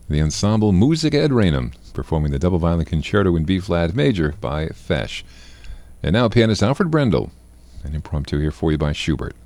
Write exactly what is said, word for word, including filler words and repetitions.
the ensemble Musica ad Reinem, performing the double violin concerto in B-flat major by Fesch. And now pianist Alfred Brendel, an impromptu here for you by Schubert.